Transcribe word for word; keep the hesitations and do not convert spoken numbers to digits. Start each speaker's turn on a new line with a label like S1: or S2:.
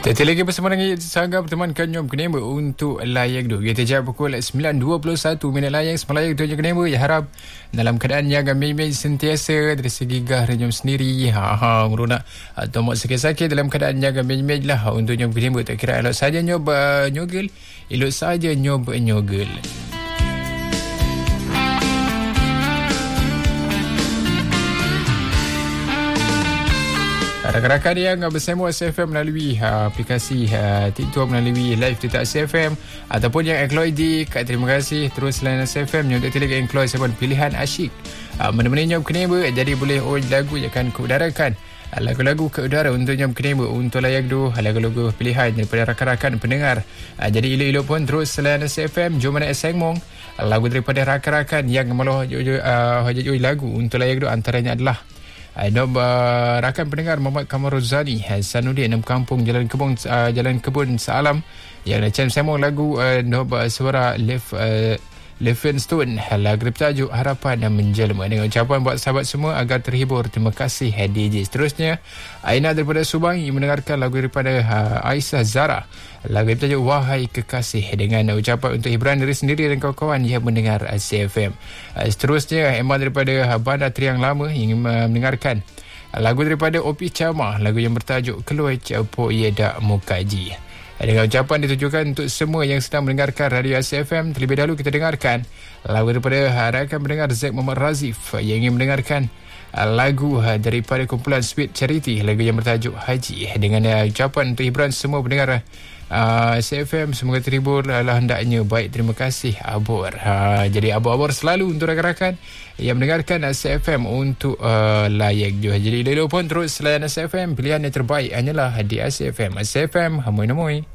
S1: Tetap lagi bersama dengan Sangga berteman Kanyom Kenema untuk layak du. Kita jawab pukul sembilan dua puluh satu minit layak semalam layak tu je Kenema. Ya harap dalam keadaan yang mei-mei sentiasa dari segi gah Kanyom sendiri. Ha ha merunak atau mak sakit-sakit dalam keadaan yang mei-mei lah untuk Nyom Kenema. Tak kira elok saja nyob uh, nyogel, elok saja nyob nyogel. Rakan-rakan yang bersama S F M melalui uh, aplikasi uh, TikTok, melalui live TikTok S F M ataupun yang Android di kat, terima kasih terus layan S F M yang tak telegram Android sebab pilihan asyik uh, menemani Nyom Kenema. Jadi boleh oh lagu yang akan keudarakan uh, lagu-lagu ke udara untuk Nyom Kenema untuk layak du lagu-lagu pilihan daripada rakan-rakan pendengar. uh, jadi ilo-ilo pun terus layan S F M. Jom mana Sengmong lagu daripada rakan-rakan yang malah uh, uh, lagu untuk layak du antaranya adalah Uh, Nob uh, rakan pendengar Muhammad Kamaruzani Hasanuddin enam kampung Jalan Kebun uh, Jalan Kebun Saalam yang macam semua lagu uh, Nob uh, suara Lev uh, Livingstone lagu bertajuk Harapan dan Menjelma dengan ucapan buat sahabat semua agar terhibur. Terima kasih D J. Seterusnya Aina daripada Subang yang mendengarkan lagu daripada uh, Aisyah Zara lagu bertajuk Wahai Kekasih dengan ucapan untuk hiburan diri sendiri dan kawan-kawan yang mendengar C F M. Uh, seterusnya Emma daripada uh, Bandar Triang Lama yang uh, mendengarkan uh, lagu daripada Opi Chama lagu yang bertajuk Keluar Capo Yeda Mukaji. Dengan ucapan ditujukan untuk semua yang sedang mendengarkan Radio C F M. Terlebih dahulu kita dengarkan lagu daripada rakan pendengar Zack Muhammad Razif yang ingin mendengarkan lagu daripada kumpulan Sweet Charity lagu yang bertajuk Haji. Dengan ucapan untuk hiburan semua pendengar uh, C F M, semoga terhibur lah hendaknya. Baik, terima kasih Abor. uh, Jadi Abor-Abor selalu untuk rakan-rakan yang mendengarkan C F M untuk uh, layak juga. Jadi dulu pun terus layan C F M. Pilihan yang terbaik hanyalah di C F M. C F M Hamoi Namoi.